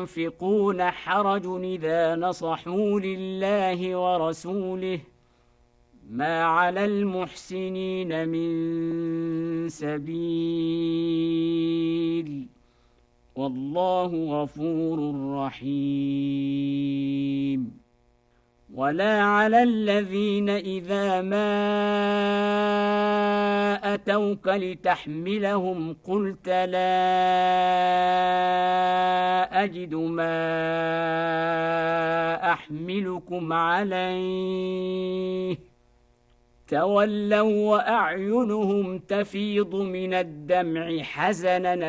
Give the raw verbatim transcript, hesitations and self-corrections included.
المنافقون حرج إذا نصحوا لله ورسوله ما على المحسنين من سبيل والله غفور رحيم. ولا على الذين إذا ما أتوك لتحملهم قلت لا أجد ما أحملكم عليه تولوا وأعينهم تفيض من الدمع حزنا